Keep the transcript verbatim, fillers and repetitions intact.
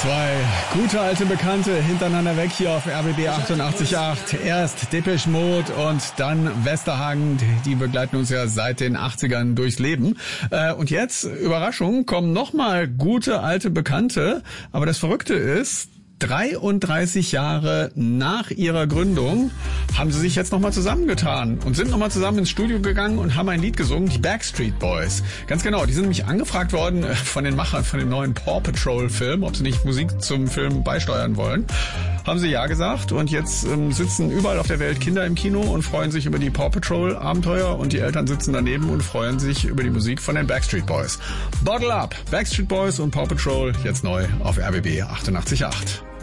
Zwei gute alte Bekannte hintereinander weg hier auf R B B achtundachtzig Komma acht. Erst Depeche Mode und dann Westerhagen. Die begleiten uns ja seit den achtzigern durchs Leben. Und jetzt, Überraschung, kommen nochmal gute alte Bekannte. Aber das Verrückte ist, dreiunddreißig Jahre nach ihrer Gründung haben sie sich jetzt nochmal zusammengetan und sind nochmal zusammen ins Studio gegangen und haben ein Lied gesungen, die Backstreet Boys. Ganz genau, die sind nämlich angefragt worden von den Machern von dem neuen Paw Patrol Film, ob sie nicht Musik zum Film beisteuern wollen. Haben sie ja gesagt und jetzt ähm, sitzen überall auf der Welt Kinder im Kino und freuen sich über die Paw Patrol Abenteuer und die Eltern sitzen daneben und freuen sich über die Musik von den Backstreet Boys. Bottle Up, Backstreet Boys und Paw Patrol jetzt neu auf R B B achtundachtzig Komma acht.